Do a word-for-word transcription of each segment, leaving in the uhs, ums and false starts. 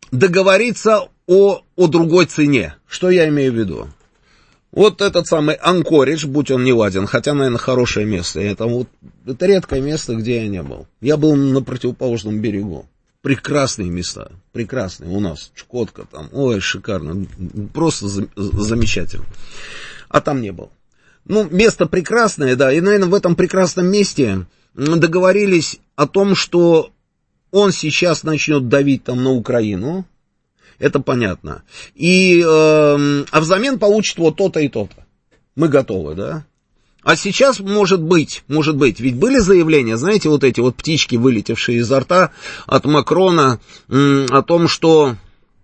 договориться о, о другой цене. Что я имею в виду? Вот этот самый Анкоридж, будь он не ладен, хотя, наверное, хорошее место. Это, вот, это редкое место, где я не был. Я был на противоположном берегу. Прекрасные места, прекрасные у нас. Чукотка там, ой, шикарно, просто за, замечательно. А там не был. Ну, место прекрасное, да, и, наверное, в этом прекрасном месте договорились о том, что он сейчас начнет давить там на Украину, это понятно, и, э, а взамен получит вот то-то и то-то. Мы готовы, да? А сейчас, может быть, может быть, ведь были заявления, знаете, вот эти вот птички, вылетевшие изо рта от Макрона, м, о том, что...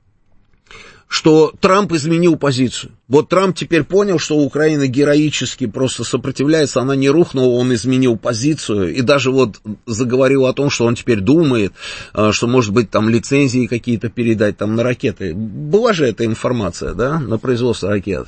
что Трамп изменил позицию. Вот Трамп теперь понял, что Украина героически просто сопротивляется, она не рухнула, он изменил позицию, и даже вот заговорил о том, что он теперь думает, что, может быть, там лицензии какие-то передать там на ракеты. Была же эта информация, да, на производство ракет.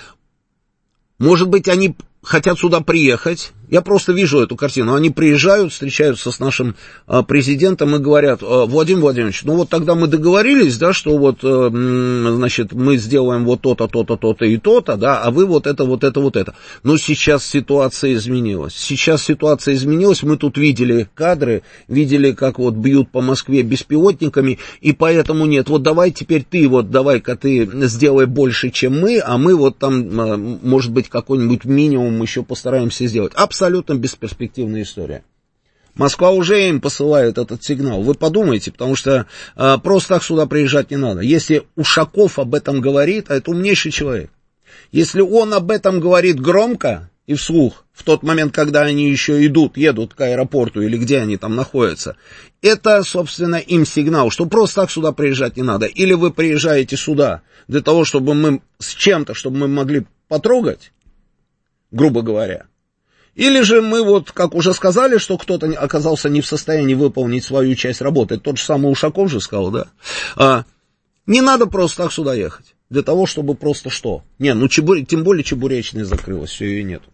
Может быть, они хотят сюда приехать. Я просто вижу эту картину. Они приезжают, встречаются с нашим а, президентом и говорят: Владимир Владимирович, ну вот тогда мы договорились, да, что вот, а, значит, мы сделаем вот то-то, то-то, то-то и то-то, да, а вы вот это, вот это, вот это. Но сейчас ситуация изменилась. Сейчас ситуация изменилась. Мы тут видели кадры, видели, как вот бьют по Москве беспилотниками, и поэтому нет. Вот давай теперь ты, вот давай-ка ты сделай больше, чем мы, а мы вот там, может быть, какой-нибудь минимум еще постараемся сделать. Абсолютно бесперспективная история. Москва уже им посылает этот сигнал. Вы подумайте, потому что а, просто так сюда приезжать не надо. Если Ушаков об этом говорит, а это умнейший человек, если он об этом говорит громко и вслух, в тот момент, когда они еще идут, едут к аэропорту или где они там находятся, это, собственно, им сигнал, что просто так сюда приезжать не надо. Или вы приезжаете сюда для того, чтобы мы с чем-то, чтобы мы могли потрогать, грубо говоря. Или же мы вот, как уже сказали, что кто-то оказался не в состоянии выполнить свою часть работы. Тот же самый Ушаков же сказал, да. А, не надо просто так сюда ехать. Для того, чтобы просто что? Не, ну чебур... тем более чебуречная закрылась, все, ее нету.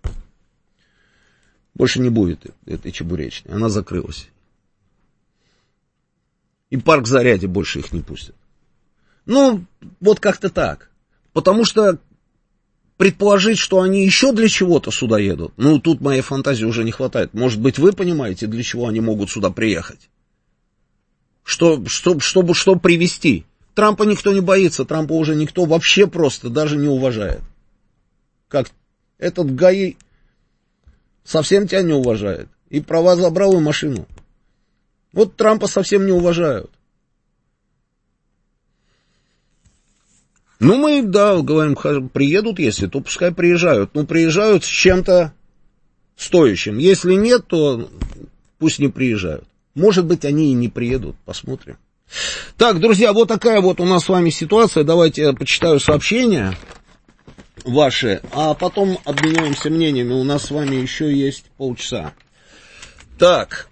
Больше не будет этой чебуречной, она закрылась. И парк Зарядье больше их не пустят. Ну, вот как-то так. Потому что предположить, что они еще для чего-то сюда едут, ну, тут моей фантазии уже не хватает. Может быть, вы понимаете, для чего они могут сюда приехать? Что, что, чтобы что привезти? Трампа никто не боится, Трампа уже никто вообще просто даже не уважает. Как этот ГАИ совсем тебя не уважает. И права забрал, и машину. Вот Трампа совсем не уважают. Ну, мы, да, говорим, приедут, если, то пускай приезжают. Ну, приезжают с чем-то стоящим. Если нет, то пусть не приезжают. Может быть, они и не приедут, посмотрим. Так, друзья, вот такая вот у нас с вами ситуация. Давайте я почитаю сообщения ваши, а потом обменяемся мнениями. У нас с вами еще есть полчаса. Так...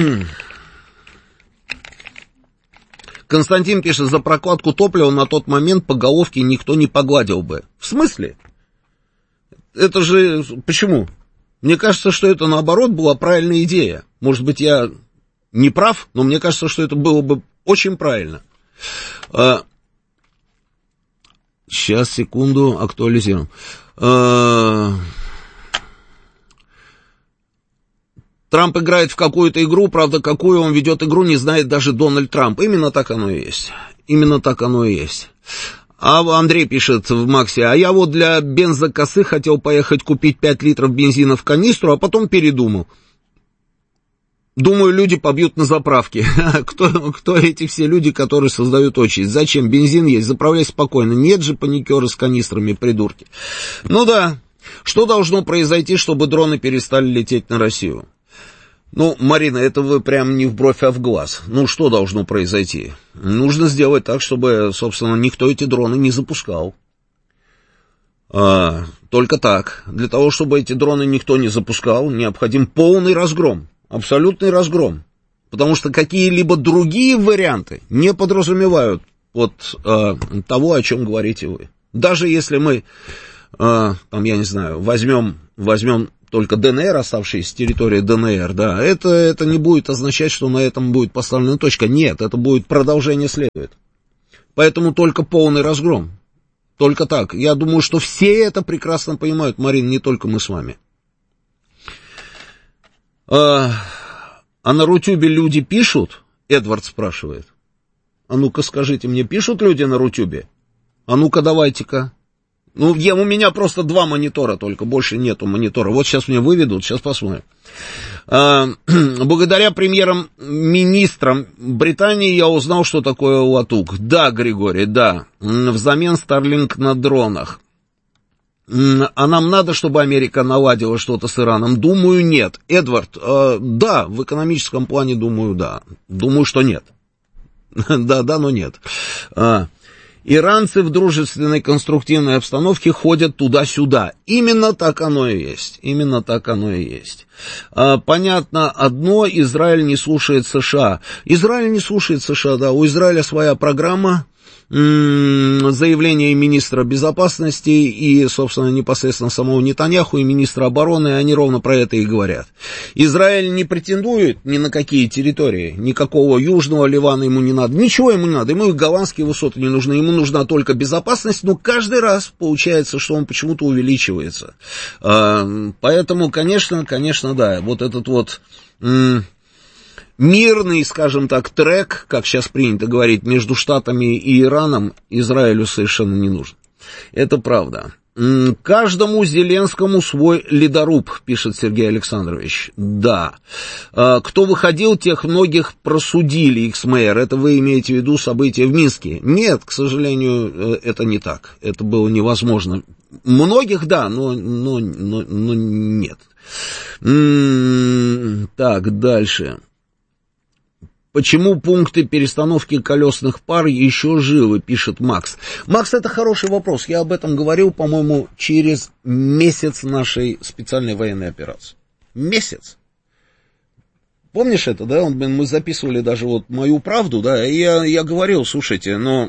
Константин пишет: за прокладку топлива на тот момент по головке никто не погладил бы. В смысле? Это же... Почему? Мне кажется, что это, наоборот, была правильная идея. Может быть, я не прав, но мне кажется, что это было бы очень правильно. А... Сейчас, секунду, актуализируем. А... Трамп играет в какую-то игру, правда, какую он ведет игру, не знает даже Дональд Трамп. Именно так оно и есть. Именно так оно и есть. А Андрей пишет в Максе: а я вот для бензокосы хотел поехать купить пять литров бензина в канистру, а потом передумал. Думаю, люди побьют на заправке. Кто, кто эти все люди, которые создают очередь? Зачем? Бензин есть, заправляй спокойно. Нет же паникеры с канистрами, придурки. Ну да. Что должно произойти, чтобы дроны перестали лететь на Россию? Ну, Марина, это вы прям не в бровь, а в глаз. Ну, что должно произойти? Нужно сделать так, чтобы, собственно, никто эти дроны не запускал. А, только так. Для того, чтобы эти дроны никто не запускал, необходим полный разгром. Абсолютный разгром. Потому что какие-либо другие варианты не подразумевают вот а, того, о чем говорите вы. Даже если мы, а, там, я не знаю, возьмем, возьмем только ДНР, оставшиеся территории ДНР, да, это, это не будет означать, что на этом будет поставлена точка. Нет, это будет продолжение следует. Поэтому только полный разгром. Только так. Я думаю, что все это прекрасно понимают, Марин, не только мы с вами. А, а на Рутюбе люди пишут? Эдвард спрашивает. А ну-ка скажите мне, пишут люди на Рутюбе? А ну-ка давайте-ка. Ну, я, у меня просто два монитора только, больше нету монитора. Вот сейчас мне выведут, сейчас посмотрим. А, благодаря премьерам-министрам Британии я узнал, что такое латук. Да, Григорий, да. Взамен Starlink на дронах. А нам надо, чтобы Америка наладила что-то с Ираном? Думаю, нет. Эдвард, э, да, в экономическом плане, думаю, да. Думаю, что нет. Да, да, но нет. А, иранцы в дружественной конструктивной обстановке ходят туда-сюда. Именно так оно и есть. Именно так оно и есть. А, понятно одно, Израиль не слушает США. Израиль не слушает США, да. У Израиля своя программа. Заявление министра безопасности и, собственно, непосредственно самого Нетаньяху и министра обороны, они ровно про это и говорят. Израиль не претендует ни на какие территории, никакого южного Ливана ему не надо, ничего ему не надо, ему и голландские высоты не нужны, ему нужна только безопасность, но каждый раз получается, что он почему-то увеличивается. Поэтому, конечно, конечно, да, вот этот вот... мирный, скажем так, трек, как сейчас принято говорить, между Штатами и Ираном Израилю совершенно не нужен. Это правда. Каждому Зеленскому свой ледоруб, пишет Сергей Александрович. Да. Кто выходил, тех многих просудили, икс-мейер. Это вы имеете в виду события в Минске? Нет, к сожалению, это не так. Это было невозможно. Многих, да, но, но, но, но нет. Так, дальше. Почему пункты перестановки колесных пар еще живы, пишет Макс. Макс, это хороший вопрос. Я об этом говорил, по-моему, через месяц нашей специальной военной операции. Месяц. Помнишь это, да? Мы записывали даже вот мою правду, да, и я, я говорил, слушайте, но...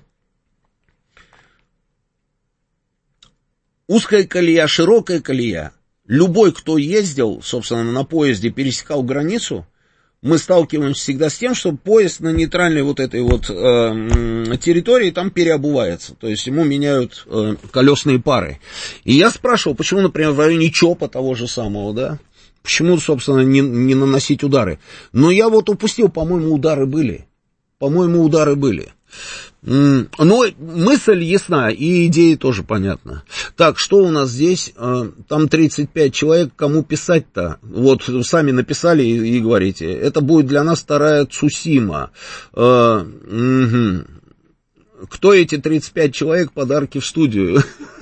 узкая колея, широкая колея. Любой, кто ездил, собственно, на поезде, пересекал границу, мы сталкиваемся всегда с тем, что поезд на нейтральной вот этой вот э, территории там переобувается, то есть ему меняют э, колесные пары. И я спрашивал, почему, например, в районе ЧОПа того же самого, да, почему, собственно, не, не наносить удары. Но я вот упустил, по-моему, удары были, по-моему, удары были. Но мысль ясна, и идеи тоже понятна. Так, что у нас здесь? Там тридцать пять человек, кому писать-то? Вот, сами написали и, и говорите. Это будет для нас вторая Цусима. Э, угу. Кто эти тридцать пять человек? Подарки в студию.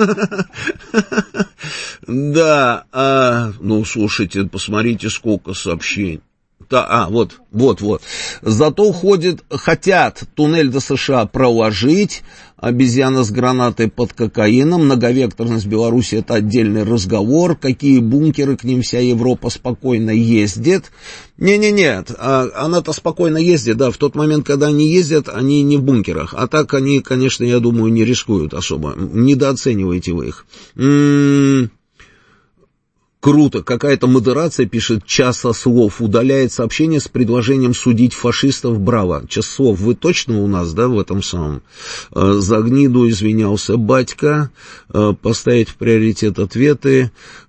Да, ну, слушайте, посмотрите, сколько сообщений. Да, а, вот, вот, вот. Зато ходит, хотят туннель до США проложить, обезьяна с гранатой под кокаином, многовекторность Беларуси — это отдельный разговор, какие бункеры, к ним вся Европа спокойно ездит. Не-не-не, она-то спокойно ездит, да, в тот момент, когда они ездят, они не в бункерах, а так они, конечно, я думаю, не рискуют особо, недооцениваете вы их. М-м-м. Круто, какая-то модерация, пишет Часа слов, удаляет сообщение с предложением судить фашистов, браво. Час слов, вы точно у нас, да, в этом самом? За гниду извинялся батька, поставить в приоритет ответы.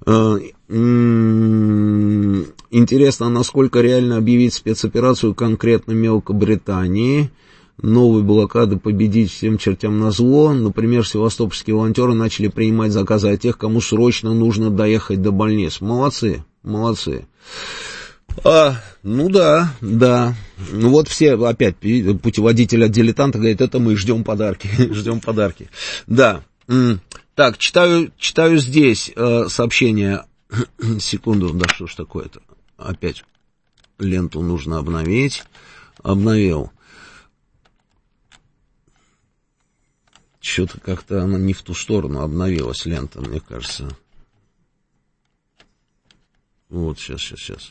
Интересно, насколько реально объявить спецоперацию конкретно Мелкобритании. Новые блокады победить всем чертям назло. Например, севастопольские волонтеры начали принимать заказы от тех, кому срочно нужно доехать до больниц. Молодцы, молодцы. А, ну да, да. Ну вот все опять путеводитель от дилетанта говорит, это мы ждем подарки, ждем подарки. Да. Так, читаю, читаю здесь э, сообщение. Секунду, да что ж такое-то? Опять ленту нужно обновить. Обновил. Что-то как-то она не в ту сторону обновилась, лента, мне кажется. Вот, сейчас, сейчас, сейчас.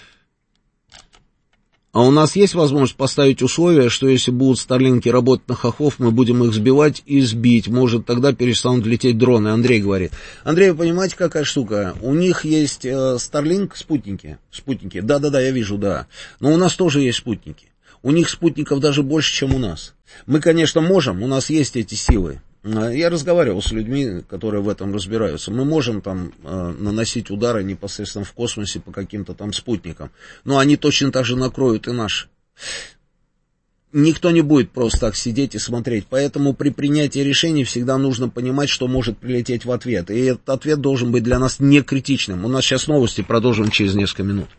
А у нас есть возможность поставить условие, что если будут старлинки работать на хохлов, мы будем их сбивать и сбить. Может, тогда перестанут лететь дроны. Андрей говорит. Андрей, вы понимаете, какая штука? У них есть э, Starlink спутники. Спутники. Да-да-да, я вижу, да. Но у нас тоже есть спутники. У них спутников даже больше, чем у нас. Мы, конечно, можем, у нас есть эти силы. Я разговаривал с людьми, которые в этом разбираются. Мы можем там э, наносить удары непосредственно в космосе по каким-то там спутникам. Но они точно так же накроют и наши. Никто не будет просто так сидеть и смотреть. Поэтому при принятии решений всегда нужно понимать, что может прилететь в ответ. И этот ответ должен быть для нас не критичным. У нас сейчас новости, продолжим через несколько минут.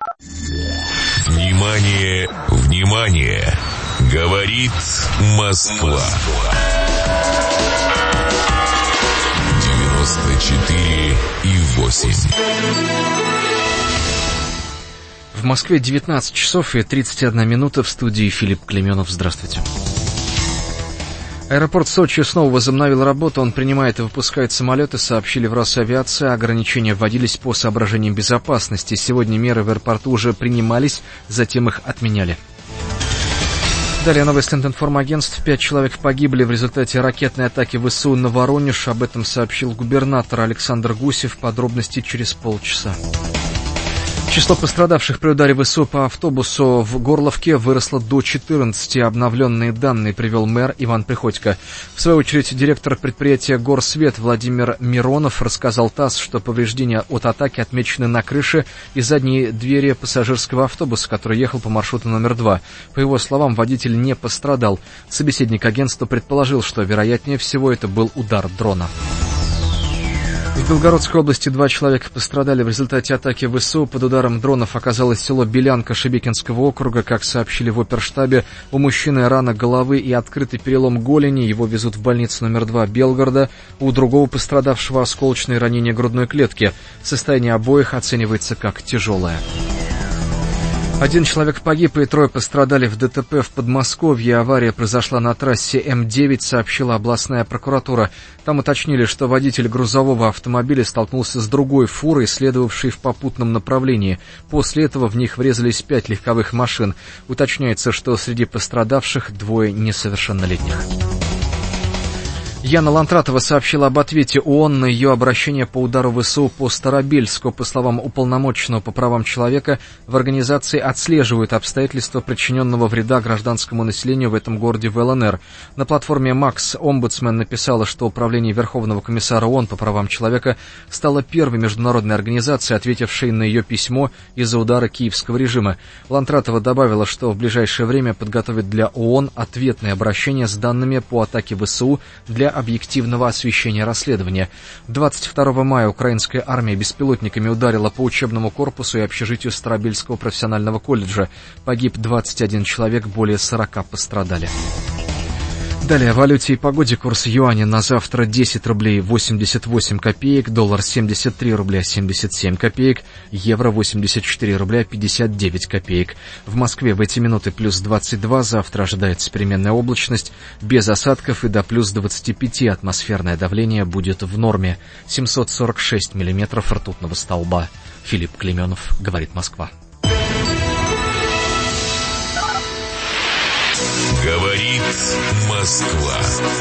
Внимание, внимание! Говорит Москва. девяносто четыре и восемь. В Москве девятнадцать часов и тридцать одна минута, в студии Филипп Клеменов. Здравствуйте. Аэропорт Сочи снова возобновил работу, он принимает и выпускает самолеты, сообщили в Росавиации. Ограничения вводились по соображениям безопасности. Сегодня меры в аэропорту уже принимались, затем их отменяли. Далее новости информагентств. Пять человек погибли в результате ракетной атаки ВСУ на Воронеж. Об этом сообщил губернатор Александр Гусев. Подробности через полчаса. Число пострадавших при ударе ВСУ по автобусу в Горловке выросло до четырнадцати. Обновленные данные привел мэр Иван Приходько. В свою очередь, директор предприятия «Горсвет» Владимир Миронов рассказал ТАСС, что повреждения от атаки отмечены на крыше и задней двери пассажирского автобуса, который ехал по маршруту номер два. По его словам, водитель не пострадал. Собеседник агентства предположил, что, вероятнее всего, это был удар дрона. В Белгородской области два человека пострадали в результате атаки ВСУ. Под ударом дронов оказалось село Белянка Шебекинского округа. Как сообщили в оперштабе, у мужчины рана головы и открытый перелом голени. Его везут в больницу номер два Белгорода. У другого пострадавшего осколочные ранения грудной клетки. Состояние обоих оценивается как тяжелое. Один человек погиб и трое пострадали в ДТП в Подмосковье. Авария произошла на трассе М девять, сообщила областная прокуратура. Там уточнили, что водитель грузового автомобиля столкнулся с другой фурой, следовавшей в попутном направлении. После этого в них врезались пять легковых машин. Уточняется, что среди пострадавших двое несовершеннолетних. Яна Лантратова сообщила об ответе ООН на ее обращение по удару ВСУ по Старобельску. По словам уполномоченного по правам человека, в организации отслеживают обстоятельства причиненного вреда гражданскому населению в этом городе в ЛНР. На платформе «Макс» омбудсмен написала, что Управление Верховного комиссара ООН по правам человека стало первой международной организацией, ответившей на ее письмо из-за удара киевского режима. Лантратова добавила, что в ближайшее время подготовит для ООН ответное обращение с данными по атаке ВСУ для объективного освещения расследования. двадцать второго мая украинская армия беспилотниками ударила по учебному корпусу и общежитию Старобельского профессионального колледжа. Погиб двадцать один человек, более сорока пострадали. Далее о валюте и погоде. Курс юаня на завтра десять рублей восемьдесят восемь копеек, доллар семьдесят три рубля семьдесят семь копеек, евро восемьдесят четыре рубля пятьдесят девять копеек. В Москве в эти минуты плюс двадцать два, завтра ожидается переменная облачность, без осадков и до плюс двадцати пяти. Атмосферное давление будет в норме. семьсот сорок шесть миллиметров ртутного столба. Филипп Клеменов, говорит Москва. Говорит Москва.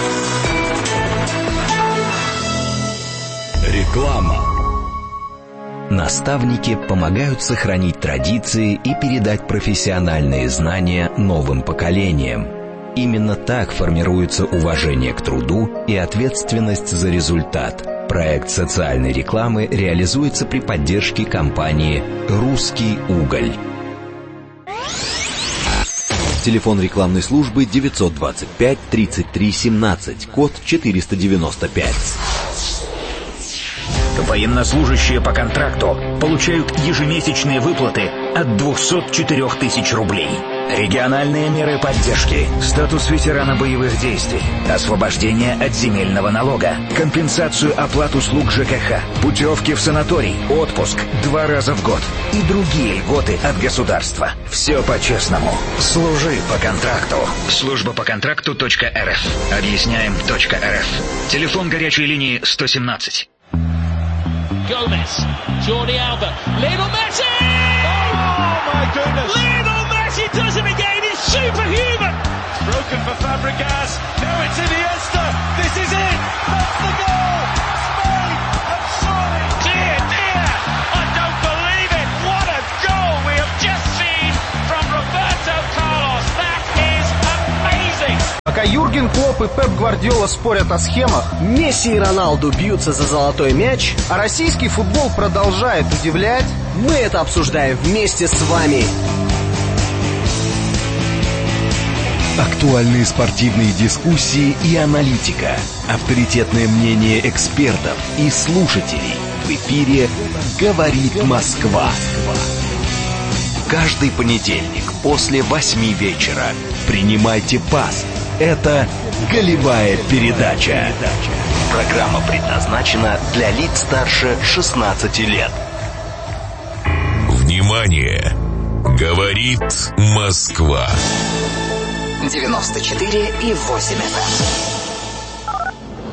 Реклама. Наставники помогают сохранить традиции и передать профессиональные знания новым поколениям. Именно так формируется уважение к труду и ответственность за результат. Проект социальной рекламы реализуется при поддержке компании «Русский уголь». Телефон рекламной службы девятьсот двадцать пять тридцать три семнадцать, код четыреста девяносто пять. Военнослужащие по контракту получают ежемесячные выплаты от двухсот четырёх тысяч рублей. Региональные меры поддержки, статус ветерана боевых действий, освобождение от земельного налога, компенсацию оплат услуг ЖКХ, путевки в санаторий, отпуск два раза в год и другие льготы от государства. Все по-честному. Служи по контракту. Служба по контракту .рф. Объясняем .рф. Телефон горячей линии сто семнадцать. Gomez, Jordi Alba, Lionel Messi! Oh my goodness! Lionel Messi does it again, he's superhuman! Broken for Fabregas, now it's Iniesta, this is it! That's the goal! Spain have surely! Dear, dear! I don't believe it! What a goal we have just seen from Roberto Carlos! Пока Юрген Клопп и Пеп Гвардиола спорят о схемах, Месси и Роналду бьются за золотой мяч, а российский футбол продолжает удивлять, мы это обсуждаем вместе с вами. Актуальные спортивные дискуссии и аналитика, авторитетное мнение экспертов и слушателей. В эфире «Говорит Москва». Каждый понедельник после восьми вечера принимайте пас. Это «Голевая передача». Программа предназначена для лиц старше шестнадцати лет. Внимание! Говорит Москва. девяносто четыре и восемь эф эм.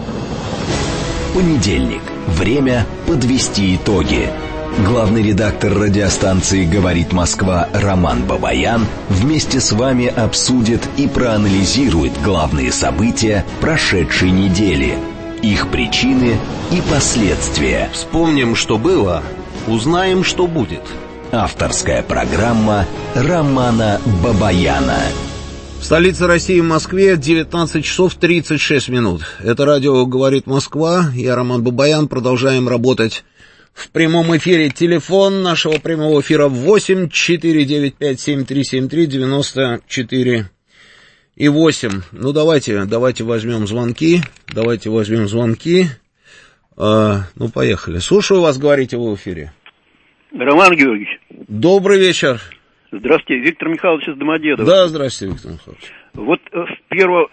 Понедельник. Время подвести итоги. Главный редактор радиостанции «Говорит Москва» Роман Бабаян вместе с вами обсудит и проанализирует главные события прошедшей недели, их причины и последствия. Вспомним, что было, узнаем, что будет. Авторская программа Романа Бабаяна. В столице России, в Москве, девятнадцать часов тридцать шесть минут. Это радио «Говорит Москва». Я Роман Бабаян. Продолжаем работать в прямом эфире. Телефон нашего прямого эфира восемь четыре девять пять семь три семь три девяносто четыре и восемь. Ну, давайте, давайте возьмем звонки. Давайте возьмем звонки. А, ну, поехали. Слушаю вас, говорите вы в эфире. Роман Георгиевич. Добрый вечер. Здравствуйте, Виктор Михайлович из Домодедова. Да, здравствуйте, Виктор Михайлович. Вот в первом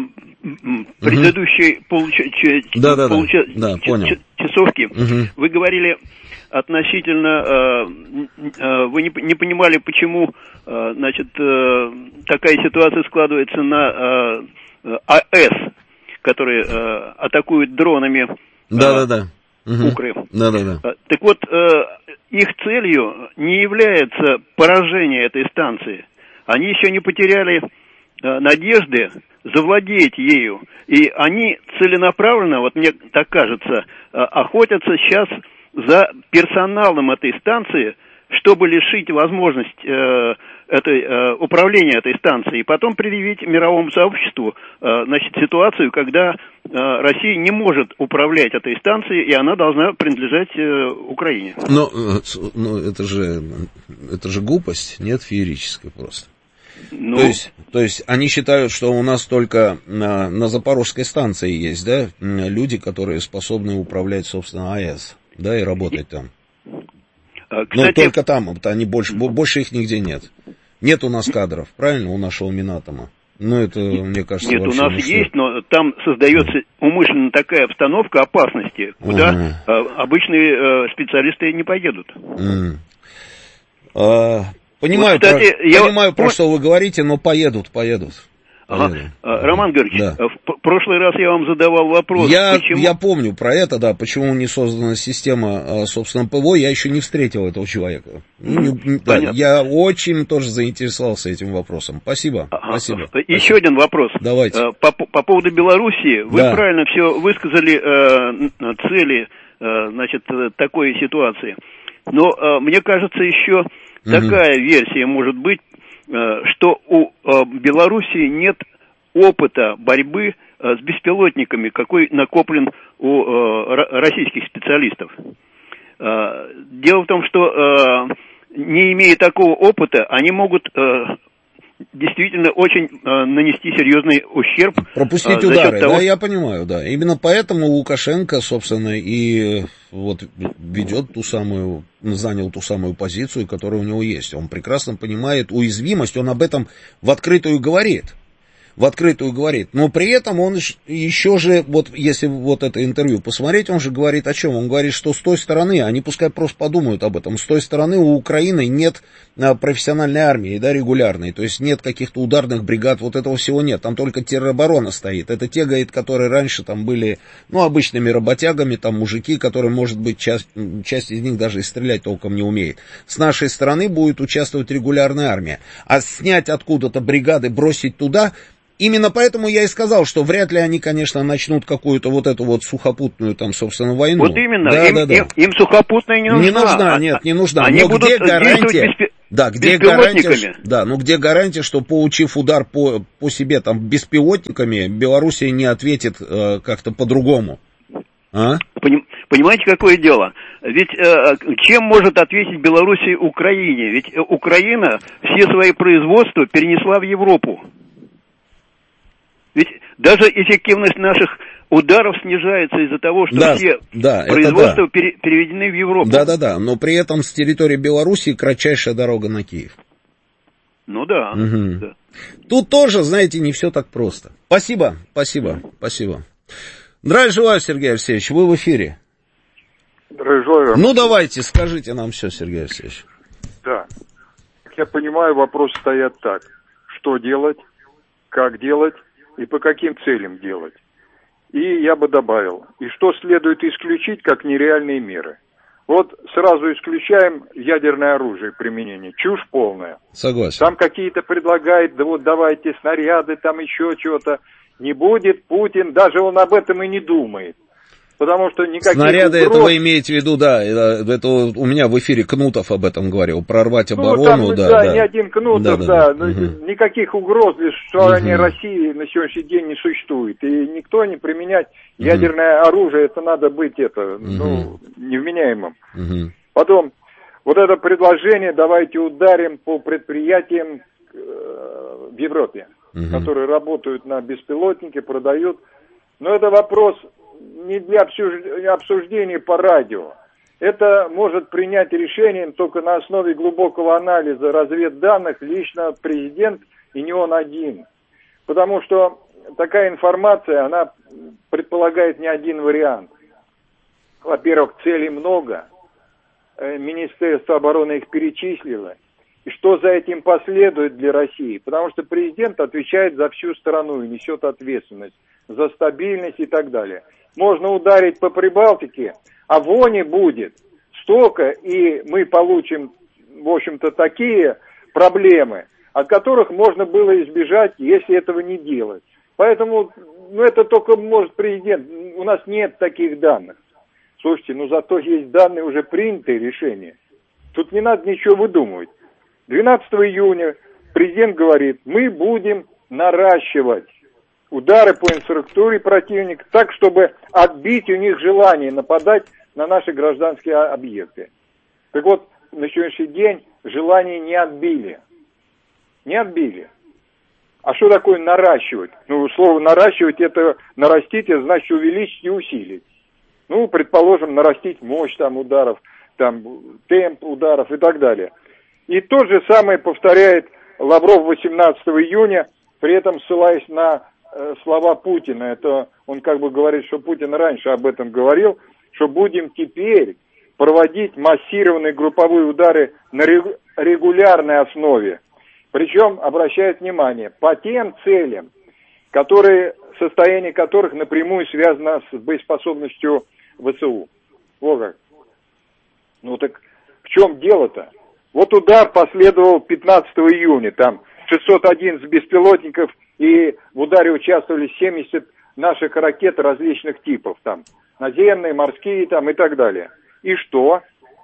э, предыдущей угу. получа, да, да, получа, да, да, понял. часовке угу. вы говорили относительно, э, э, вы не, не понимали, почему э, значит, э, такая ситуация складывается на э, АЭС, которые э, атакуют дронами э, да, да, да. Угу. Укры. Да, да, да. Так вот, э, их целью не является поражение этой станции. Они еще не потеряли э, надежды завладеть ею. И они целенаправленно, вот мне так кажется, э, охотятся сейчас за персоналом этой станции, чтобы лишить возможность э, этой, э, управления этой станцией, и потом предъявить мировому сообществу э, значит, ситуацию, когда э, Россия не может управлять этой станцией, и она должна принадлежать э, Украине. Но, но это же, это же глупость, нет, феерическая просто. Ну, то есть, то есть они считают, что у нас только на, на Запорожской станции есть, да, люди, которые способны управлять, собственно, АЭС, да, и работать там. Кстати, но только там, они больше, больше их нигде нет. Нет у нас кадров, правильно, у нашего Минатома? Ну, это, мне кажется, нет, у нас мешает. Есть, но там создается умышленно такая обстановка опасности, куда uh-huh. обычные специалисты не поедут. Mm. А, понимаю, вот, кстати, про, я... понимаю, про что вы говорите, но поедут, поедут. Ага. Роман Георгиевич, да. в прошлый раз я вам задавал вопрос. Я, почему... я помню про это, да, почему не создана система, собственно, ПВО, я еще не встретил этого человека. Mm, да, я очень тоже заинтересовался этим вопросом. Спасибо. Ага. Спасибо. Еще Спасибо. Один вопрос. Давайте. По, по поводу Белоруссии, вы да. правильно все высказали э, цели э, значит, такой ситуации. Но э, мне кажется, еще mm-hmm. такая версия может быть, что у Белоруссии нет опыта борьбы с беспилотниками, какой накоплен у российских специалистов. Дело в том, что не имея такого опыта, они могут действительно очень нанести серьезный ущерб. Пропустить удары, того... да, я понимаю, да. Именно поэтому Лукашенко, собственно, и вот ведет ту самую, занял ту самую позицию, которая у него есть. Он прекрасно понимает уязвимость, он об этом в открытую говорит. В открытую говорит. Но при этом он еще же, вот если вот это интервью посмотреть, он же говорит о чем? Он говорит, что с той стороны, они пускай просто подумают об этом, с той стороны у Украины нет профессиональной армии, да, регулярной, то есть нет каких-то ударных бригад, вот этого всего нет, там только тероборона стоит. Это те, говорит, которые раньше там были, ну, обычными работягами, там мужики, которые, может быть, часть, часть из них даже и стрелять толком не умеет. С нашей стороны будет участвовать регулярная армия. А снять откуда-то бригады, бросить туда... Именно поэтому я и сказал, что вряд ли они, конечно, начнут какую-то вот эту вот сухопутную, там, собственно, войну. Вот именно, да, им, да, да. Им, им сухопутная не нужна. Не нужна, нет, не нужна. Они Но будут где гарантия? Беспи... Да, где гарантия, да, ну где гарантия, что получив удар по, по себе там беспилотниками, Белоруссия не ответит э, как-то по-другому? А? Понимаете, какое дело? Ведь э, чем может ответить Белоруссия Украине? Ведь Украина все свои производства перенесла в Европу. Ведь даже эффективность наших ударов снижается из-за того, что да, все да, производства да. пере, переведены в Европу. Да-да-да, но при этом с территории Белоруссии кратчайшая дорога на Киев. Ну да, угу. да. Тут тоже, знаете, не все так просто. Спасибо, спасибо, спасибо. Здравия желаю, Сергей Алексеевич, вы в эфире. Здравия желаю. Ну давайте, скажите нам все, Сергей Алексеевич. Да, как я понимаю, вопросы стоят так. Что делать, как делать и по каким целям делать. И я бы добавил, и что следует исключить как нереальные меры. Вот сразу исключаем ядерное оружие применение. Чушь полная. Согласен. Там какие-то предлагают, да вот давайте снаряды, там еще чего-то. Не будет Путин, даже он об этом и не думает. Потому что никаких снаряды, угроз... это вы имеете в виду, да, это у меня в эфире Кнутов об этом говорил, прорвать оборону, ну, там, да, да, да. не один Кнутов, да, да, да. Угу. Никаких угроз для существования угу. России на сегодняшний день не существует. И никто не применять угу. ядерное оружие, это надо быть, это, угу. ну, невменяемым. Угу. Потом, вот это предложение, давайте ударим по предприятиям э, в Европе, угу. которые работают на беспилотнике, продают. Но это вопрос не для обсуждения по радио. Это может принять решение только на основе глубокого анализа разведданных лично президент, и не он один. Потому что такая информация, она предполагает не один вариант. Во-первых, целей много. Министерство обороны их перечислило. И что за этим последует для России? Потому что президент отвечает за всю страну и несет ответственность за стабильность и так далее. Можно ударить по Прибалтике, а вони будет столько, и мы получим, в общем-то, такие проблемы, от которых можно было избежать, если этого не делать. Поэтому, ну, это только может президент. У нас нет таких данных. Слушайте, ну, зато есть данные, уже принятые решения. Тут не надо ничего выдумывать. двенадцатого июня президент говорит, мы будем наращивать удары по инфраструктуре противника так, чтобы отбить у них желание нападать на наши гражданские объекты. Так вот, на сегодняшний день желание не отбили. Не отбили. А что такое наращивать? Ну, слово наращивать, это нарастить, это значит увеличить и усилить. Ну, предположим, нарастить мощь там ударов, там темп ударов и так далее. И то же самое повторяет Лавров восемнадцатого июня, при этом ссылаясь на э, слова Путина. Это он как бы говорит, что Путин раньше об этом говорил, что будем теперь проводить массированные групповые удары на регулярной основе. Причем, обращает внимание, по тем целям, которые, состояние которых напрямую связано с боеспособностью ВСУ. Вот как. Ну так в чем дело-то? Вот удар последовал пятнадцатого июня, там шестьсот одиннадцать беспилотников, и в ударе участвовали семьдесят наших ракет различных типов, там, наземные, морские, там, и так далее. И что?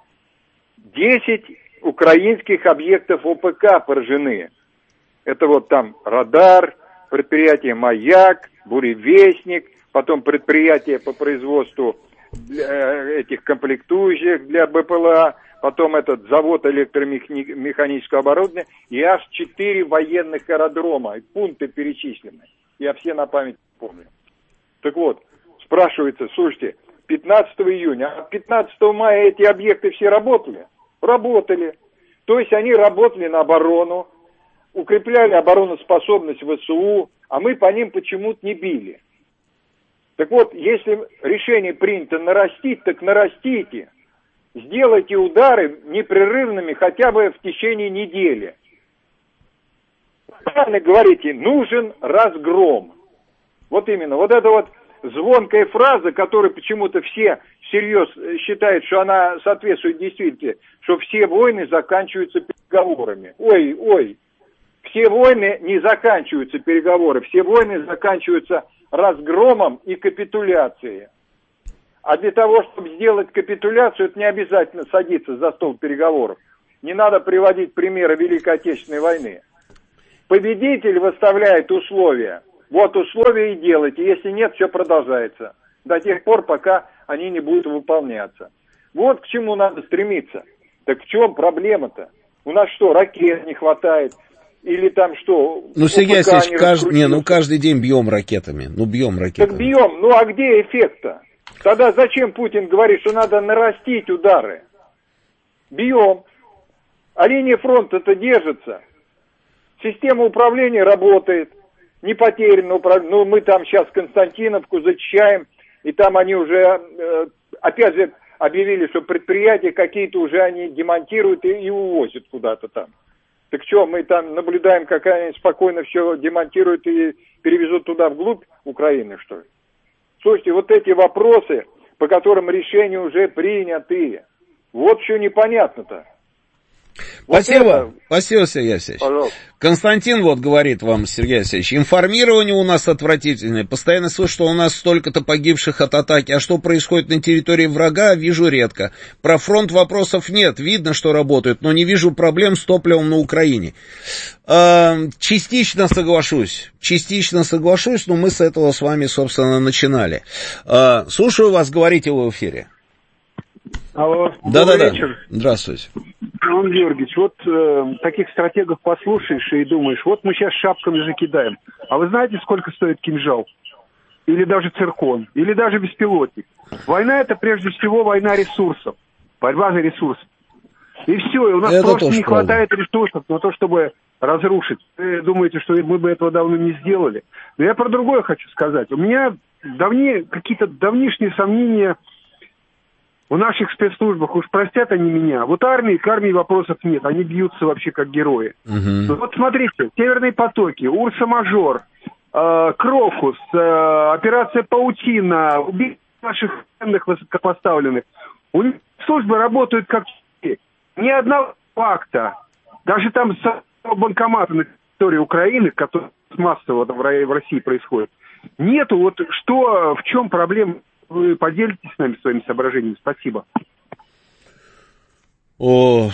десять украинских объектов ОПК поражены. Это вот там радар, предприятие «Маяк», «Буревестник», потом предприятие по производству этих комплектующих для БПЛА, потом этот завод электромеханического оборудования, и аж четыре военных аэродрома, и пункты перечислены. Я все на память помню. Так вот, спрашивается, слушайте, пятнадцатого июня, а пятнадцатого мая эти объекты все работали? Работали. То есть они работали на оборону, укрепляли обороноспособность ВСУ, а мы по ним почему-то не били. Так вот, если решение принято нарастить, так нарастите. Сделайте удары непрерывными хотя бы в течение недели. Правильно говорите, нужен разгром. Вот именно, вот эта вот звонкая фраза, которую почему-то все всерьез считают, что она соответствует действительности, что все войны заканчиваются переговорами. Ой, ой, все войны не заканчиваются переговорами, все войны заканчиваются разгромом и капитуляцией. А для того, чтобы сделать капитуляцию, это не обязательно садиться за стол переговоров. не надо приводить примеры Великой Отечественной войны. Победитель выставляет условия. Вот условия и делайте. Если нет, все продолжается. До тех пор, пока они не будут выполняться. Вот к чему надо стремиться. Так в чем проблема-то? У нас что, ракет не хватает? Или там что? Ну, Сергей Алексеевич, каждый, не, ну каждый день бьем ракетами. Ну, бьем ракетами. Так бьем. Ну, а где эффект-то? Тогда зачем Путин говорит, что надо нарастить удары? Бьем. А линия фронта-то держится. Система управления работает. Не потеряно. Ну, мы там сейчас Константиновку зачищаем. И там они уже, опять же, объявили, что предприятия какие-то уже они демонтируют и, и увозят куда-то там. Так что, мы там наблюдаем, как они спокойно все демонтируют и перевезут туда вглубь Украины, что ли? Слушайте, вот эти вопросы, по которым решения уже приняты, вот что непонятно-то. Спасибо, вот это... спасибо, Сергей Алексеевич. Пожалуйста. Константин вот говорит вам, Сергей Алексеевич, информирование у нас отвратительное, постоянно слышу, что у нас столько-то погибших от атаки, а что происходит на территории врага, вижу редко. Про фронт вопросов нет, видно, что работают, но не вижу проблем с топливом на Украине. Частично соглашусь, частично соглашусь, но мы с этого с вами, собственно, начинали. Слушаю вас, говорите вы в эфире. Алло, да-да-да, здравствуйте. Иван Георгиевич, вот э, таких стратегов послушаешь и думаешь, вот мы сейчас шапками же кидаем. А вы знаете, сколько стоит кинжал? Или даже циркон? Или даже беспилотник? Война — это прежде всего война ресурсов. Борьба за ресурсы. И все, и у нас это просто не правда. Хватает ресурсов на то, чтобы разрушить. Вы думаете, что мы бы этого давно не сделали? Но я про другое хочу сказать. У меня давние, какие-то давнишние сомнения... В наших спецслужбах, уж простят они меня, вот армии, к армии вопросов нет, они бьются вообще как герои. Uh-huh. Ну, вот смотрите, Северные потоки, Урса-Мажор, э, Крокус, э, операция Паутина, убийство наших ценных высокопоставленных. У них службы работают как ни одного факта. Даже там с банкомата на территории Украины, который массово в России происходит, нету. Вот что, в чем проблема? Вы поделитесь с нами своими соображениями. Спасибо. О,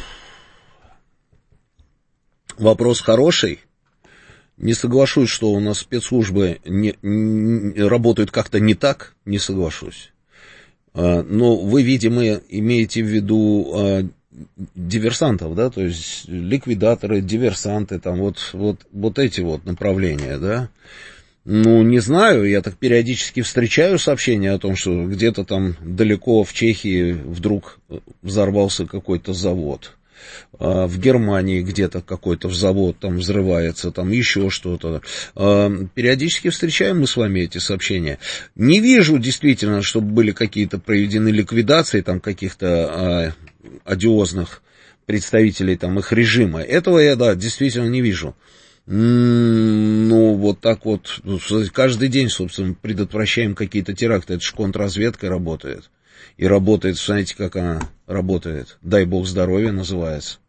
вопрос хороший. Не соглашусь, что у нас спецслужбы не, не, работают как-то не так. Не соглашусь. Но вы, видимо, имеете в виду диверсантов, да, то есть ликвидаторы, диверсанты, там вот, вот, вот эти вот направления, да. Ну, не знаю, я так периодически встречаю сообщения о том, что где-то там далеко в Чехии вдруг взорвался какой-то завод. А в Германии где-то какой-то завод там взрывается, там еще что-то. А периодически встречаем мы с вами эти сообщения. Не вижу действительно, чтобы были какие-то проведены ликвидации там каких-то а, одиозных представителей там их режима. Этого я, да, действительно не вижу. Ну, вот так вот, каждый день, собственно, предотвращаем какие-то теракты. Это же контрразведка работает. И работает, знаете, как она работает. Дай бог здоровья называется.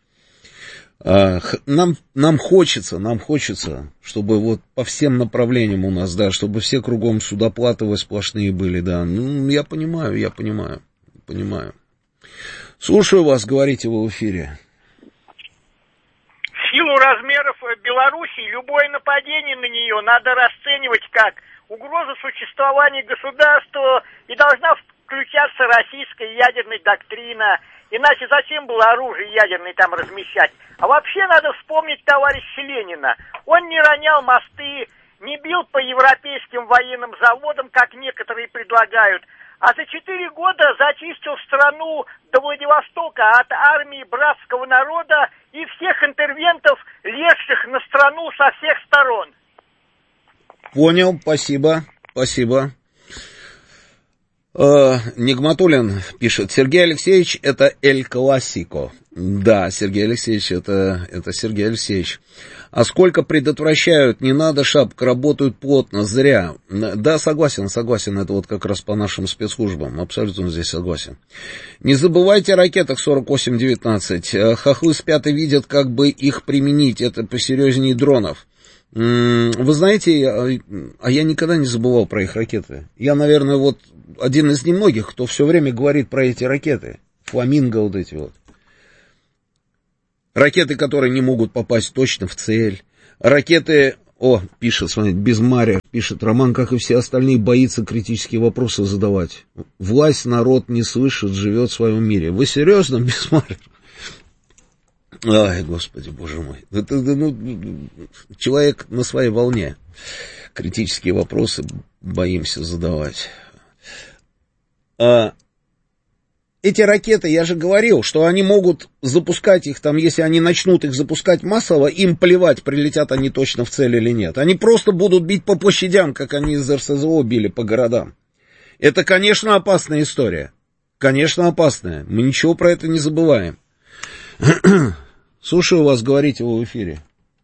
Нам, нам хочется, нам хочется, чтобы вот по всем направлениям у нас, да, чтобы все кругом судоплатовые сплошные были, да. Ну, я понимаю, я понимаю, понимаю. Слушаю вас, говорите вы в эфире. В силу размеров Белоруссии любое нападение на нее надо расценивать как угрозу существования государства, и должна включаться российская ядерная доктрина. Иначе зачем было оружие ядерное там размещать? А вообще надо вспомнить товарища Ленина. Он не ронял мосты, не бил по европейским военным заводам, как некоторые предлагают, а за четыре года зачистил страну до Владивостока от армии братского народа и всех интервентов, лезших на страну со всех сторон. Понял, спасибо, спасибо. Э, Нигматуллин пишет: Сергей Алексеевич, это Эль Классико. Да, Сергей Алексеевич, это, это Сергей Алексеевич. А сколько предотвращают, не надо шапок, работают плотно, зря. Да, согласен, согласен, это вот как раз по нашим спецслужбам, абсолютно здесь согласен. Не забывайте о ракетах сорок восемь девятнадцать. Хохлы спят и видят, как бы их применить, это посерьезнее дронов. Вы знаете, а я никогда не забывал про их ракеты. Я, наверное, вот один из немногих, кто все время говорит про эти ракеты. Фламинго вот эти вот. Ракеты, которые не могут попасть точно в цель. Ракеты... О, пишет, смотрите, Безмария, пишет, Роман, как и все остальные, боится критические вопросы задавать. Власть народ не слышит, живет в своем мире. Вы серьезно, Безмария? Ай, Господи, Боже мой. Это, ну, человек на своей волне. Критические вопросы боимся задавать. А... Эти ракеты, я же говорил, что они могут запускать их там, если они начнут их запускать массово, им плевать, прилетят они точно в цель или нет. Они просто будут бить по площадям, как они из эр эс зэ о били по городам. Это, конечно, опасная история. Конечно, опасная. Мы ничего про это не забываем. Слушаю вас, говорите вы в эфире.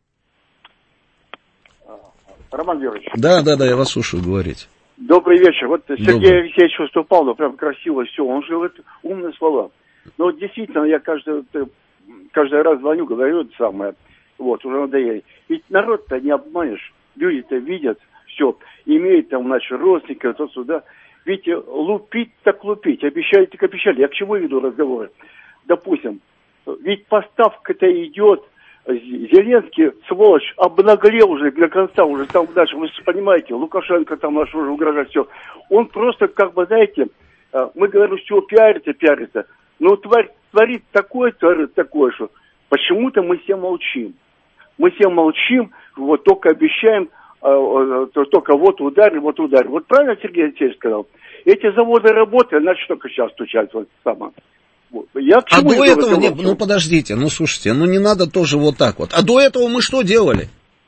Роман Георгиевич. Да, да, да, я вас слушаю, говорите. Добрый вечер. Вот Сергей Добрый. Алексеевич выступал, но прям красиво все. Он же говорит умные слова. Но вот действительно, я каждый, каждый раз звоню, говорю это самое. Вот, уже надоели. Ведь народ-то не обманешь. Люди-то видят все. Имеют там, значит, родственников, то сюда. Ведь лупить так лупить. Обещали так обещали. Я к чему веду разговоры? Допустим, ведь поставка-то идет. Зеленский, сволочь, обнаглел уже для конца, уже там дальше, вы понимаете, Лукашенко там наш уже угрожает, все. Он просто, как бы, знаете, мы говорим, что пиарится, пиарится, но тварь творит такое, творит такое, что почему-то мы все молчим. Мы все молчим, вот только обещаем, только вот ударь, вот ударь. Вот правильно Сергей Алексеевич сказал? Эти заводы работают, значит, только сейчас стучать, вот самое. Я а до этого, не, ну подождите, ну слушайте, ну не надо тоже вот так вот. А до этого мы что делали?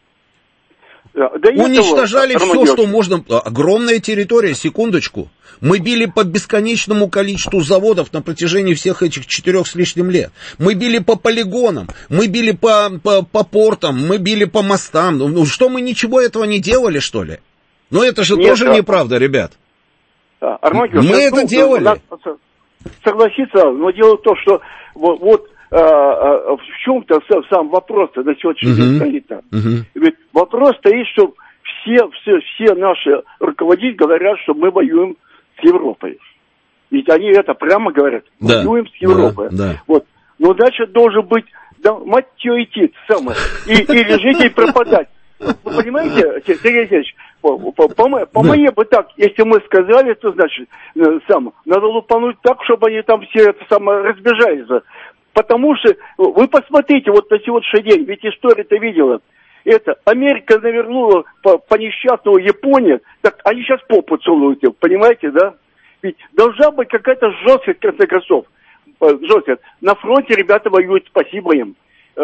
Да, уничтожали этого, все, что можно. Огромная территория, секундочку. Мы били по бесконечному количеству заводов на протяжении всех этих четырех с лишним лет. Мы били по полигонам, мы били по, по, по портам, мы били по мостам. Ну что, мы ничего этого не делали, что ли? Ну это же Нет, тоже да. неправда, ребят. Да, Арман, мы ну, это делали. Надо согласиться, но дело в том, что вот, вот а, а, в чем-то сам вопрос-то на сегодняшний день uh-huh. стоит. Uh-huh. Ведь вопрос стоит, что все, все, все наши руководители говорят, что мы воюем с Европой. Ведь они это прямо говорят, да. воюем с Европой. Да, да. Вот. Но дальше должен быть, да, мать ее идти, самое, и, или жить и пропадать. Вы понимаете, Сергей Алексеевич, по, по, по, по да. мне бы так, если мы сказали, то значит, сам, надо лупануть так, чтобы они там все это самое разбежались. Потому что, вы посмотрите, вот на сегодняшний день, ведь история-то видела, это, Америка навернула по, по несчастному Японию, так они сейчас попу целуют, понимаете, да? Ведь должна быть какая-то жесткость, в конце концов. Жесткость. На фронте ребята воюют, спасибо им.